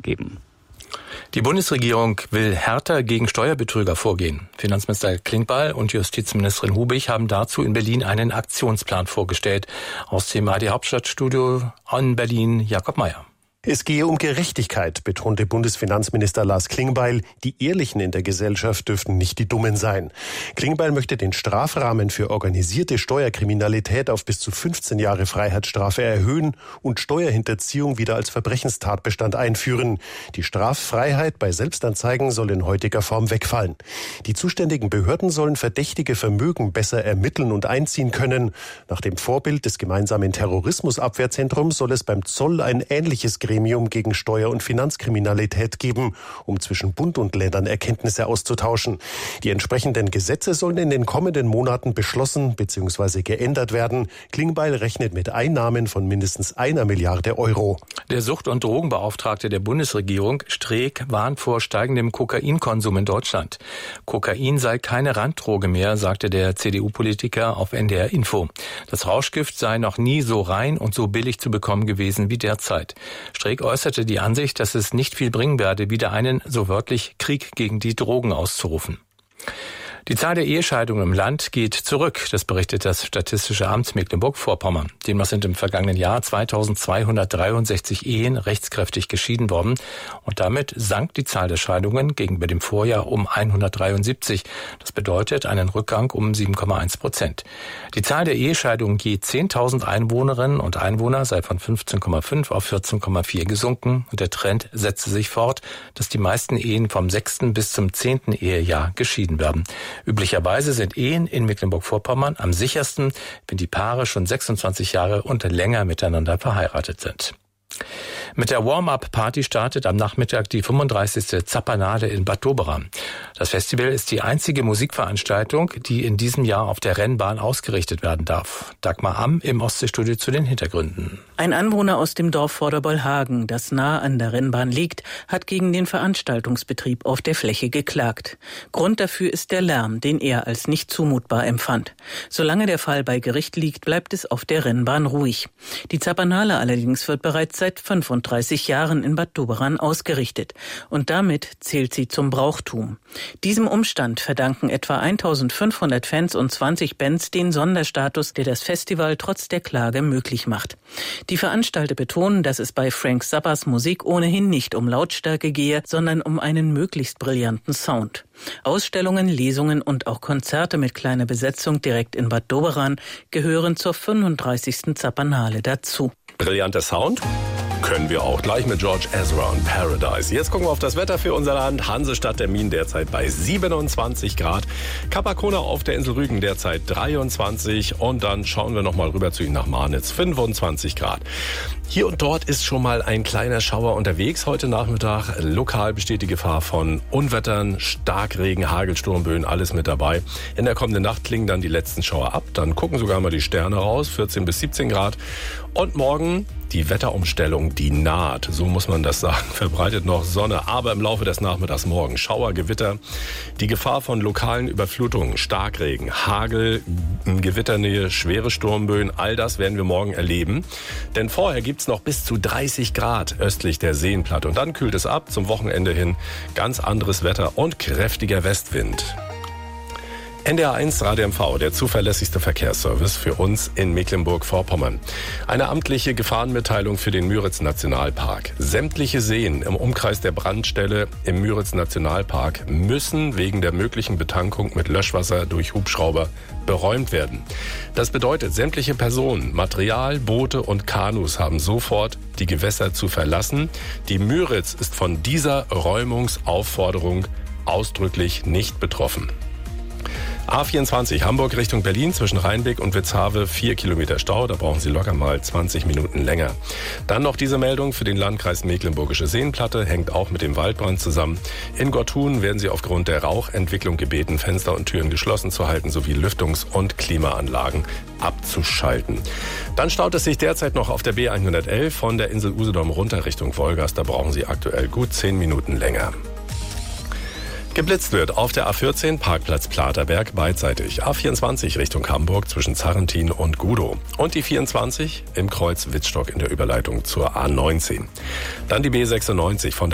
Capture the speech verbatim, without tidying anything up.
geben. Die Bundesregierung will härter gegen Steuerbetrüger vorgehen. Finanzminister Klingbeil und Justizministerin Hubig haben dazu in Berlin einen Aktionsplan vorgestellt. Aus dem A R D Hauptstadtstudio in Berlin, Jakob Mayer. Es gehe um Gerechtigkeit, betonte Bundesfinanzminister Lars Klingbeil. Die Ehrlichen in der Gesellschaft dürften nicht die Dummen sein. Klingbeil möchte den Strafrahmen für organisierte Steuerkriminalität auf bis zu fünfzehn Jahre Freiheitsstrafe erhöhen und Steuerhinterziehung wieder als Verbrechenstatbestand einführen. Die Straffreiheit bei Selbstanzeigen soll in heutiger Form wegfallen. Die zuständigen Behörden sollen verdächtige Vermögen besser ermitteln und einziehen können. Nach dem Vorbild des gemeinsamen Terrorismusabwehrzentrums soll es beim Zoll ein ähnliches Gremium gegen Steuer- und Finanzkriminalität geben, um zwischen Bund und Ländern Erkenntnisse auszutauschen. Die entsprechenden Gesetze sollen in den kommenden Monaten beschlossen bzw. geändert werden. Klingbeil rechnet mit Einnahmen von mindestens einer Milliarde Euro. Der Sucht- und Drogenbeauftragte der Bundesregierung, Streeck, warnt vor steigendem Kokainkonsum in Deutschland. Kokain sei keine Randdroge mehr, sagte der C D U-Politiker auf N D R Info. Das Rauschgift sei noch nie so rein und so billig zu bekommen gewesen wie derzeit. Streeck äußerte die Ansicht, dass es nicht viel bringen werde, wieder einen, so wörtlich, Krieg gegen die Drogen auszurufen. Die Zahl der Ehescheidungen im Land geht zurück, das berichtet das Statistische Amt Mecklenburg-Vorpommern. Demnach sind im vergangenen Jahr zweitausendzweihundertdreiundsechzig Ehen rechtskräftig geschieden worden und damit sank die Zahl der Scheidungen gegenüber dem Vorjahr um hundertdreiundsiebzig. Das bedeutet einen Rückgang um sieben Komma eins Prozent. Die Zahl der Ehescheidungen je zehntausend Einwohnerinnen und Einwohner sei von fünfzehn Komma fünf auf vierzehn Komma vier gesunken und der Trend setze sich fort, dass die meisten Ehen vom sechsten bis zum zehnten Ehejahr geschieden werden. Üblicherweise sind Ehen in Mecklenburg-Vorpommern am sichersten, wenn die Paare schon sechsundzwanzig Jahre und länger miteinander verheiratet sind. Mit der Warm-Up-Party startet am Nachmittag die fünfunddreißigste Zappernale in Bad Doberan. Das Festival ist die einzige Musikveranstaltung, die in diesem Jahr auf der Rennbahn ausgerichtet werden darf. Dagmar Amm im Ostseestudio zu den Hintergründen. Ein Anwohner aus dem Dorf Vorderbollhagen, das nah an der Rennbahn liegt, hat gegen den Veranstaltungsbetrieb auf der Fläche geklagt. Grund dafür ist der Lärm, den er als nicht zumutbar empfand. Solange der Fall bei Gericht liegt, bleibt es auf der Rennbahn ruhig. Die Zappernale allerdings wird bereits seit fünfunddreißig Jahren in Bad Doberan ausgerichtet und damit zählt sie zum Brauchtum. Diesem Umstand verdanken etwa eintausendfünfhundert Fans und zwanzig Bands den Sonderstatus, der das Festival trotz der Klage möglich macht. Die Veranstalter betonen, dass es bei Frank Zappas Musik ohnehin nicht um Lautstärke gehe, sondern um einen möglichst brillanten Sound. Ausstellungen, Lesungen und auch Konzerte mit kleiner Besetzung direkt in Bad Doberan gehören zur fünfunddreißigsten Zappernale dazu. Brillanter Sound? Können wir auch. Gleich mit George Ezra und Paradise. Jetzt gucken wir auf das Wetter für unser Land. Hansestadt-Termin derzeit bei siebenundzwanzig Grad. Capacona auf der Insel Rügen derzeit dreiundzwanzig. Und dann schauen wir nochmal rüber zu Ihnen nach Marnitz. fünfundzwanzig Grad. Hier und dort ist schon mal ein kleiner Schauer unterwegs heute Nachmittag. Lokal besteht die Gefahr von Unwettern, Starkregen, Hagelsturmböen, alles mit dabei. In der kommenden Nacht klingen dann die letzten Schauer ab. Dann gucken sogar mal die Sterne raus, vierzehn bis siebzehn Grad. Und morgen die Wetterumstellung, die naht, so muss man das sagen, verbreitet noch Sonne, aber im Laufe des Nachmittags morgen Schauer, Gewitter, die Gefahr von lokalen Überflutungen, Starkregen, Hagel, Gewitternähe, schwere Sturmböen, all das werden wir morgen erleben. Denn vorher gibt's noch bis zu dreißig Grad östlich der Seenplatte und dann kühlt es ab, zum Wochenende hin ganz anderes Wetter und kräftiger Westwind. N D R eins Radio M V, der zuverlässigste Verkehrsservice für uns in Mecklenburg-Vorpommern. Eine amtliche Gefahrenmitteilung für den Müritz-Nationalpark. Sämtliche Seen im Umkreis der Brandstelle im Müritz-Nationalpark müssen wegen der möglichen Betankung mit Löschwasser durch Hubschrauber beräumt werden. Das bedeutet, sämtliche Personen, Material, Boote und Kanus haben sofort die Gewässer zu verlassen. Die Müritz ist von dieser Räumungsaufforderung ausdrücklich nicht betroffen. A vierundzwanzig Hamburg Richtung Berlin zwischen Rheinbeck und Witzhave vier Kilometer Stau, da brauchen Sie locker mal zwanzig Minuten länger. Dann noch diese Meldung für den Landkreis Mecklenburgische Seenplatte, hängt auch mit dem Waldbrand zusammen. In Gortun werden Sie aufgrund der Rauchentwicklung gebeten, Fenster und Türen geschlossen zu halten sowie Lüftungs- und Klimaanlagen abzuschalten. Dann staut es sich derzeit noch auf der B hundertelf von der Insel Usedom runter Richtung Wolgast, da brauchen Sie aktuell gut zehn Minuten länger. Geblitzt wird auf der A vierzehn, Parkplatz Platerberg beidseitig. A vierundzwanzig Richtung Hamburg zwischen Zarrentin und Gudow. Und die vierundzwanzig im Kreuz Wittstock in der Überleitung zur A neunzehn. Dann die B sechsundneunzig von der